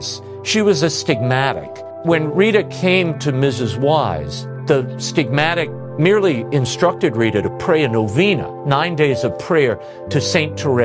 Wise. She was a stigmatic. When Rita came to Mrs. Wise, the stigmatic merely instructed Rita to pray a novena, 9 days of prayer to Saint Therese.